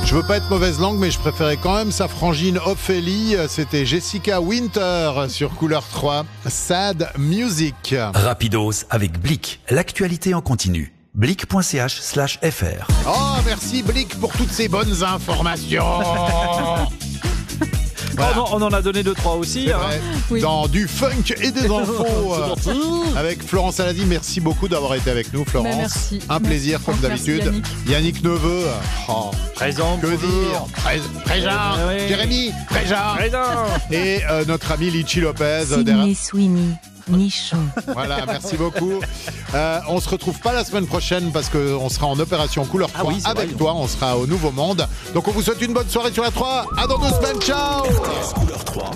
Je veux pas être mauvaise langue, mais je préférais quand même sa frangine Ophélie. C'était Jessica Winter sur Couleur 3. Sad Music. Rapidos avec Blick. L'actualité en continu. Blick.ch/fr. Oh, merci Blick pour toutes ces bonnes informations. Voilà. On en a donné 2-3 aussi. C'est hein. vrai. Oui. Dans du funk et des infos. Avec Florence Aladi, merci beaucoup d'avoir été avec nous, Florence. Mais merci. Un plaisir Merci. comme Merci, d'habitude. Yannick Neveu. Oh, Présent. que dire Présent. Oui. Jérémy, présent. Présent. Et notre ami Litchi Lopez. Sydney Sweeney, nichon. Voilà, merci beaucoup. On se retrouve pas la semaine prochaine parce qu'on sera en opération Couleur 3 oui, c'est avec vrai. toi. On sera au Nouveau Monde. Donc on vous souhaite une bonne soirée sur la 3. À dans 2 semaines. Ciao. Couleur 3.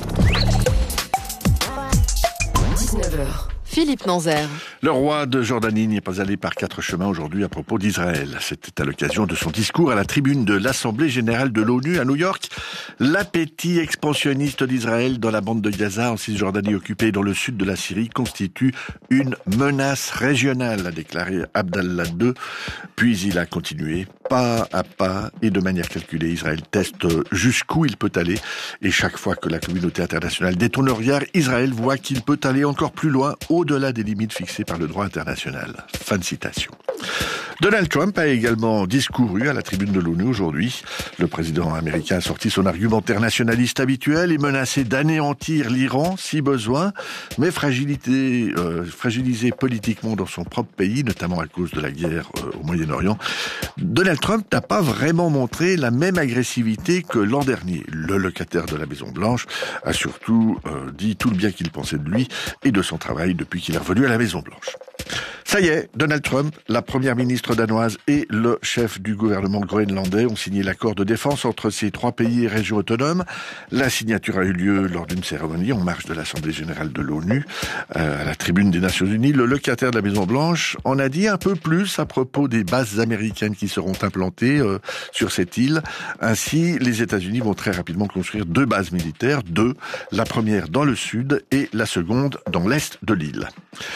19h. Philippe Nanzer. Le roi de Jordanie n'y est pas allé par 4 chemins aujourd'hui à propos d'Israël. C'était à l'occasion de son discours à la tribune de l'Assemblée générale de l'ONU à New York. L'appétit expansionniste d'Israël dans la bande de Gaza, en Cisjordanie occupée et dans le sud de la Syrie, constitue une menace régionale, a déclaré Abdallah II. Puis il a continué, pas à pas et de manière calculée. Israël teste jusqu'où il peut aller. Et chaque fois que la communauté internationale détourne le regard, Israël voit qu'il peut aller encore plus loin, au-delà des limites fixées par le droit international. Fin de citation. Donald Trump a également discouru à la tribune de l'ONU aujourd'hui. Le président américain a sorti son argumentaire nationaliste habituel et menacé d'anéantir l'Iran si besoin, mais fragilisé politiquement dans son propre pays, notamment à cause de la guerre au Moyen-Orient. Donald Trump n'a pas vraiment montré la même agressivité que l'an dernier. Le locataire de la Maison-Blanche a surtout dit tout le bien qu'il pensait de lui et de son travail depuis qu'il est revenu à la Maison-Blanche. Ça y est, Donald Trump, la première ministre danoise et le chef du gouvernement groenlandais ont signé l'accord de défense entre ces 3 pays et régions autonomes. La signature a eu lieu lors d'une cérémonie en marge de l'Assemblée générale de l'ONU, à la tribune des Nations Unies. Le locataire de la Maison-Blanche en a dit un peu plus à propos des bases américaines qui seront implantées sur cette île. Ainsi, les États-Unis vont très rapidement construire 2 bases militaires, 2, la première dans le sud et la seconde dans l'est de l'île.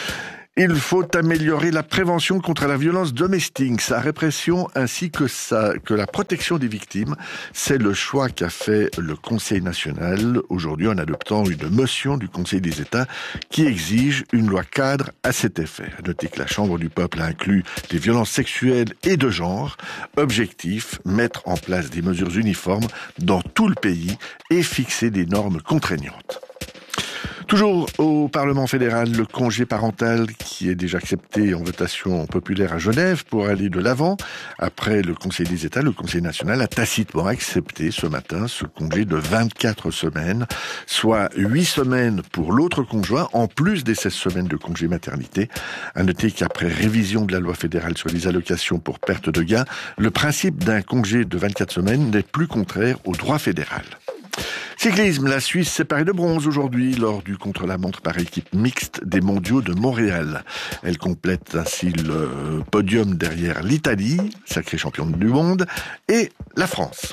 Il faut améliorer la prévention contre la violence domestique, sa répression ainsi que la protection des victimes. C'est le choix qu'a fait le Conseil national aujourd'hui en adoptant une motion du Conseil des États qui exige une loi cadre à cet effet. À noter que la Chambre du peuple a inclus les violences sexuelles et de genre. Objectif, mettre en place des mesures uniformes dans tout le pays et fixer des normes contraignantes. Toujours au Parlement fédéral, le congé parental qui est déjà accepté en votation populaire à Genève pour aller de l'avant. Après le Conseil des États, le Conseil national a tacitement accepté ce matin ce congé de 24 semaines, soit 8 semaines pour l'autre conjoint, en plus des 16 semaines de congé maternité. À noter qu'après révision de la loi fédérale sur les allocations pour perte de gain, le principe d'un congé de 24 semaines n'est plus contraire au droit fédéral. Cyclisme, la Suisse s'est parée de bronze aujourd'hui lors du contre-la-montre par équipe mixte des mondiaux de Montréal. Elle complète ainsi le podium derrière l'Italie, sacrée championne du monde, et la France.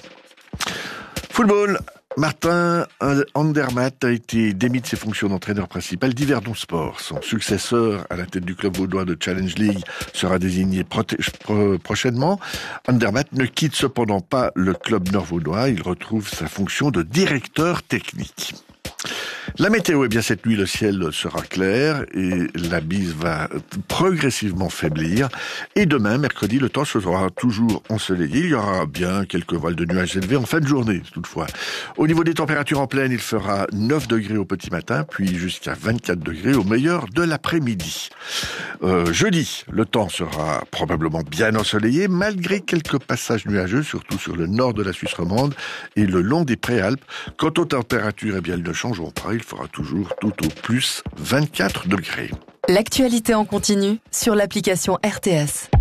Football. Martin Andermatt a été démis de ses fonctions d'entraîneur principal d'Yverdon Sport. Son successeur à la tête du club vaudois de Challenge League sera désigné prochainement. Andermatt ne quitte cependant pas le club nord-vaudois. Il retrouve sa fonction de directeur technique. La météo, eh bien cette nuit le ciel sera clair et la bise va progressivement faiblir. Et demain, mercredi, le temps sera toujours ensoleillé. Il y aura bien quelques voiles de nuages élevés en fin de journée, toutefois. Au niveau des températures en pleine, il fera 9 degrés au petit matin, puis jusqu'à 24 degrés au meilleur de l'après-midi. Jeudi, le temps sera probablement bien ensoleillé, malgré quelques passages nuageux, surtout sur le nord de la Suisse romande et le long des Préalpes. Quant aux températures, eh bien elles ne changeront pas. Il fera toujours tout au plus 24 degrés. L'actualité en continu sur l'application RTS.